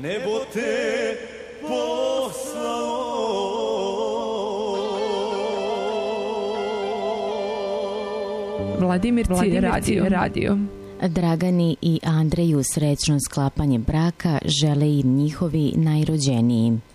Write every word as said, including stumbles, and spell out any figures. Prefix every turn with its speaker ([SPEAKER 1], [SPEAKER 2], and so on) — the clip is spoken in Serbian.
[SPEAKER 1] nebo te poslalo.
[SPEAKER 2] Vladimirci, Vladimirci radio. radio.
[SPEAKER 3] Dragani i Andreju srećno sklapanje braka žele im njihovi najrođeniji.